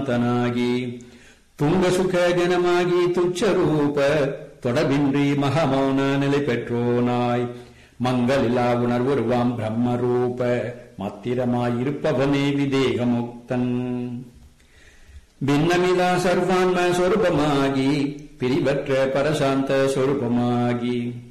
தனாகி துங்க சுக ஜனமாகி துச்சரூப தொடபின்றி மகமௌன நிலை பெற்றோனாய் மங்களிலா உணர்வுருவாம் பிரம்மரூப மாத்திரமாயிருப்பவனே விதேகமுக்தன் பின்னமிதா சர்வான்ம சொரூபமாகி பிரிவற்ற பரசாந்த சொரூபமாகி